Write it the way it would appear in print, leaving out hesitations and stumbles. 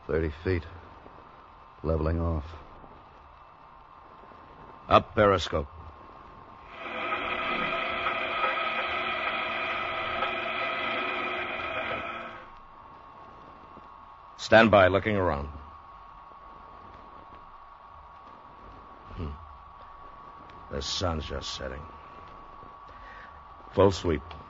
30 feet. Leveling off. Up periscope. Stand by, looking around. The sun's just setting. Full sweep.